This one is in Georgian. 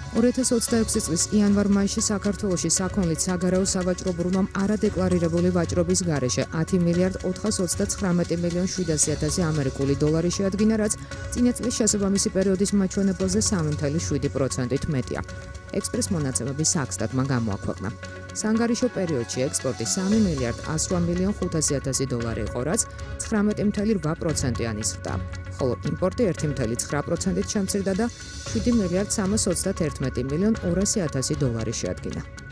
2026 წლის იანვარ-მაისში საქართველოში საქონლით საგარეო სავაჭრო ბრუნვამ არადეკლარირებული ვაჭრობის გარეშე 10 მილიარდ 439 მილიონ 700 ამერიკული დოლარი შეადგინა, რაც წინა წლის შესაბამისი პერიოდის მაჩვენებლზე 3.7%-ით მეტია. ექსპრეს მონაცემები საქსტატმა გამოაქვეყნა. სანგარიშო პერიოდში ექსპორტი 3 მილიარდ 108 მილიონ 500 დოლარი იყო, რაც 19.8%-იანი ზრდა. ხოლო იმპორტი 1.9%-ით შემცირდა და 7 მილიარდ 331 მილიონ 200 დოლარი შეადგინა.